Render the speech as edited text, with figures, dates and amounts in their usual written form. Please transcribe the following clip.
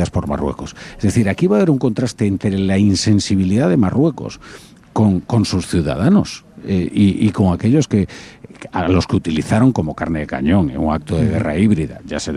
cometidas por Marruecos. Es decir, aquí va a haber un contraste entre la insensibilidad de Marruecos con sus ciudadanos y con aquellos a los que utilizaron como carne de cañón en un acto de guerra híbrida, ya se